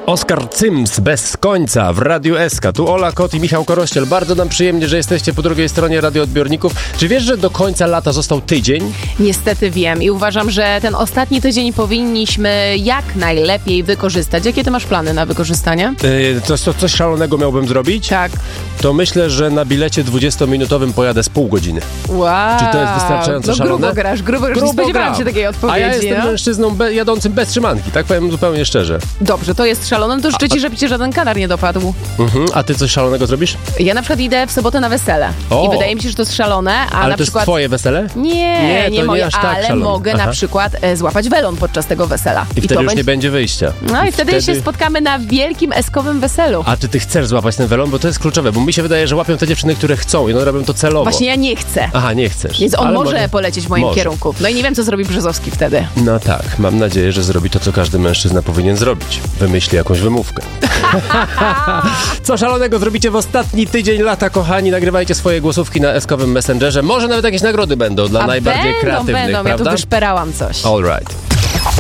Oskar Cyms bez końca w Radiu SK. Tu Ola Kot i Michał Korościel. Bardzo nam przyjemnie, że jesteście po drugiej stronie radioodbiorników. Czy wiesz, że do końca lata został tydzień? Niestety wiem i uważam, że ten ostatni tydzień powinniśmy jak najlepiej wykorzystać. Jakie ty masz plany na wykorzystanie? Coś szalonego miałbym zrobić? Tak. To myślę, że na bilecie 20-minutowym pojadę z pół godziny. Wow. Czy to jest wystarczająco szalone? Grubo grasz. Nie spodziewałam się takiej odpowiedzi. A ja jestem mężczyzną jadącym bez trzymanki, tak powiem zupełnie szczerze. Dobrze, to jest szalone, to życzę ci, żeby cię żaden kanar nie dopadł. A ty coś szalonego zrobisz? Ja na przykład idę w sobotę na wesele. I wydaje mi się, że to jest szalone, a ale na to przykład... jest twoje wesele? Nie moje, aż tak ale szalone. mogę na przykład złapać welon podczas tego wesela. I wtedy już nie będzie wyjścia. No i wtedy się spotkamy na wielkim eskowym weselu. A czy ty chcesz złapać ten welon? Bo to jest kluczowe, bo mi się wydaje, że łapią te dziewczyny, które chcą i one robią to celowo. Właśnie ja nie chcę. Aha, nie chcesz. Więc on ale może polecieć w moim kierunku. No i nie wiem, co zrobi Brzozowski wtedy. No tak, mam nadzieję, że zrobi to, co każdy mężczyzna powinien zrobić. Wymyśli jakąś wymówkę. Co szalonego zrobicie w ostatni tydzień lata, kochani? Nagrywajcie swoje głosówki na eskowym Messengerze. Może nawet jakieś nagrody będą dla najbardziej kreatywnych, będą. prawda? Ja tu wyszperałam coś. All right.